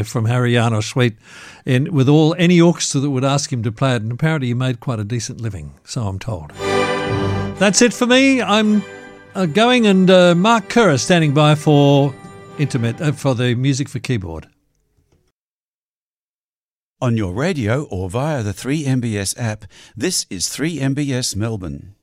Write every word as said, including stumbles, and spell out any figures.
from Haryana Suite, in with all any orchestra that would ask him to play it, and apparently he made quite a decent living, so I'm told. That's it for me. I'm uh, going, and uh, Mark Kerr is standing by for internet uh, for the music for keyboard. On your radio or via the three M B S app, this is three M B S Melbourne.